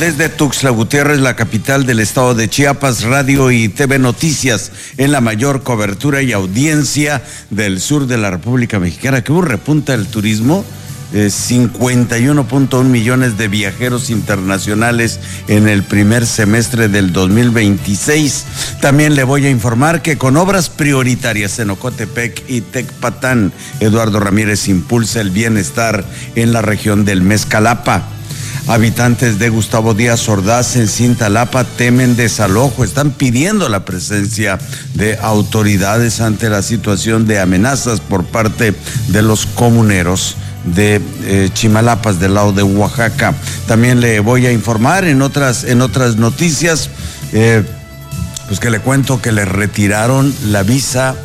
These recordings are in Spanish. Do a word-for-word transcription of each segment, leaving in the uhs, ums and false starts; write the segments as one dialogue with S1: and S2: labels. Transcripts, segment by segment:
S1: desde Tuxtla Gutiérrez, la capital del estado de Chiapas, Radio y T V Noticias, en la mayor cobertura y audiencia del sur de la República Mexicana. Que hubo repunta el turismo, eh, cincuenta y uno punto uno millones de viajeros internacionales en el primer semestre del dos mil veintiséis. También le voy a informar que con obras prioritarias en Ocotepec y Tecpatán, Eduardo Ramírez impulsa el bienestar en la región del Mezcalapa. Habitantes de Gustavo Díaz Ordaz en Cintalapa temen desalojo, están pidiendo la presencia de autoridades ante la situación de amenazas por parte de los comuneros de eh, Chimalapas, del lado de Oaxaca. También le voy a informar en otras, en otras noticias, eh, pues que le cuento que le retiraron la visa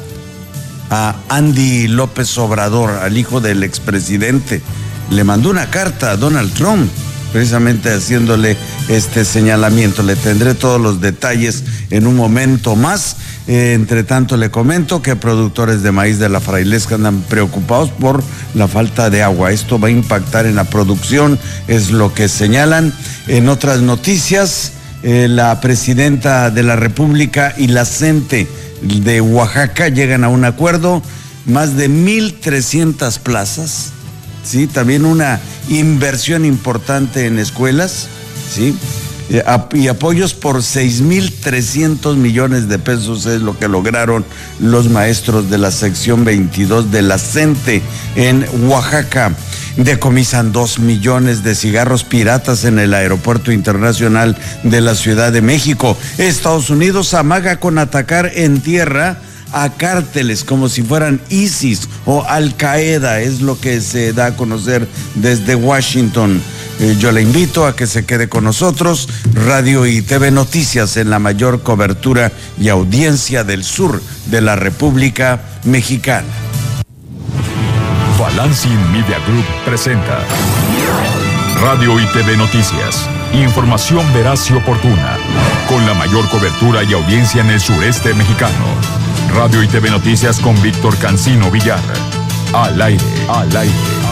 S1: a Andy López Obrador, al hijo del expresidente. Le mandó una carta a Donald Trump, precisamente haciéndole este señalamiento. Le tendré todos los detalles en un momento más. Eh, entre tanto, le comento que productores de maíz de la Frailesca andan preocupados por la falta de agua. Esto va a impactar en la producción, es lo que señalan. En otras noticias, eh, la presidenta de la República y la CENTE de Oaxaca llegan a un acuerdo. Más de mil trescientas plazas, ¿sí? También una inversión importante en escuelas, ¿sí? Y apoyos por seis mil trescientos millones de pesos es lo que lograron los maestros de la sección veintidós de la CENTE en Oaxaca. Decomisan dos millones de cigarros piratas en el Aeropuerto Internacional de la Ciudad de México. Estados Unidos amaga con atacar en tierra a cárteles como si fueran ISIS o Al Qaeda, es lo que se da a conocer desde Washington. Eh, yo le invito a que se quede con nosotros, Radio y T V Noticias, en la mayor cobertura y audiencia del sur de la República Mexicana.
S2: Balancing Media Group presenta Radio y T V Noticias, información veraz y oportuna, con la mayor cobertura y audiencia en el sureste mexicano. Radio y T V Noticias con Víctor Cancino Villar. Al aire, al aire.